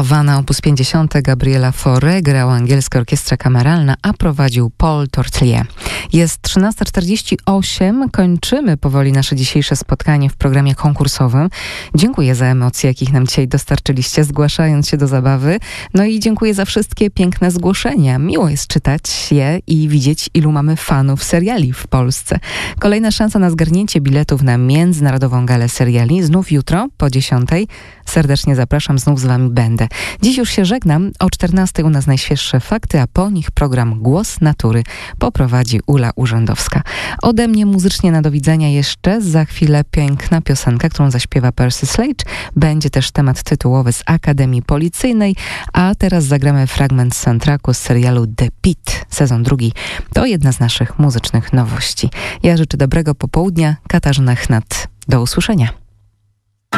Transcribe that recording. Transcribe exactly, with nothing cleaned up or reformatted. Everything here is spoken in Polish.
Havana opus pięćdziesiąt Gabriela Fauré, grała angielska orkiestra kameralna, a prowadził Paul Tortelier. Jest trzynasta czterdzieści osiem, kończymy powoli nasze dzisiejsze spotkanie w programie konkursowym. Dziękuję za emocje, jakich nam dzisiaj dostarczyliście, zgłaszając się do zabawy. No i dziękuję za wszystkie piękne zgłoszenia. Miło jest czytać je i widzieć, ilu mamy fanów seriali w Polsce. Kolejna szansa na zgarnięcie biletów na Międzynarodową Galę Seriali znów jutro po dziesiątej. Serdecznie zapraszam, znów z wami będę. Dziś już się żegnam. O czternastej u nas najświeższe fakty, a po nich program Głos Natury poprowadzi Ula Urzędowska. Ode mnie muzycznie na do widzenia jeszcze. Za chwilę piękna piosenka, którą zaśpiewa Percy Sledge. Będzie też temat tytułowy z Akademii Policyjnej, a teraz zagramy fragment soundtracku z serialu The Pitt, sezon drugi. To jedna z naszych muzycznych nowości. Ja życzę dobrego popołudnia. Katarzyna Chnat. Do usłyszenia.